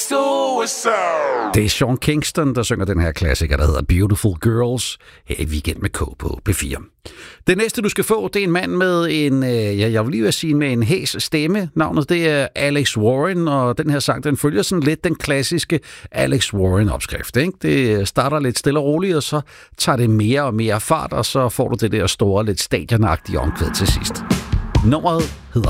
suicide. Det er Sean Kingston, der synger den her klassiker, der hedder Beautiful Girls, her i Weekend med K på P4. Det næste, du skal få, det er en mand med en, jeg vil lige vil sige, med en hæs stemme. Navnet, det er Alex Warren, og den her sang, den følger sådan lidt den klassiske Alex Warren-opskrift, ikke? Det starter lidt stille og roligt, og så tager det mere og mere fart, og så får du det der store, lidt stadionagtige omkvæd til sidst. Nummeret hedder